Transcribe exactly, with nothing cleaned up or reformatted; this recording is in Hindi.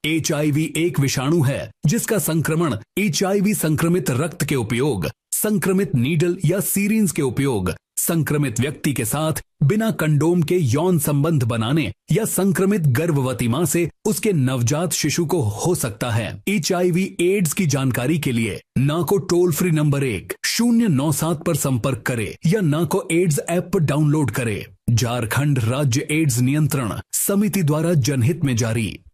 एच आई वी एक विषाणु है जिसका संक्रमण एच आई वी संक्रमित रक्त के उपयोग, संक्रमित नीडल या सीरिंज के उपयोग, संक्रमित व्यक्ति के साथ बिना कंडोम के यौन संबंध बनाने या संक्रमित गर्भवती मां से उसके नवजात शिशु को हो सकता है। एच आई वी एड्स की जानकारी के लिए नाको टोल फ्री नंबर एक शून्य नौ सात पर संपर्क करें या नाको एड्स ऐप पर डाउनलोड करें। झारखंड राज्य एड्स नियंत्रण समिति द्वारा जनहित में जारी।